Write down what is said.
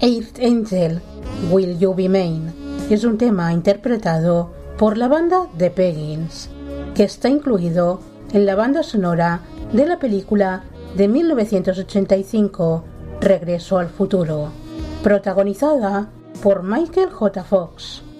Earth Angel, Will You Be Mine es un tema interpretado por la banda The Peggins, que está incluido en la banda sonora de la película de 1985 Regreso al futuro, protagonizada por Michael J. Fox.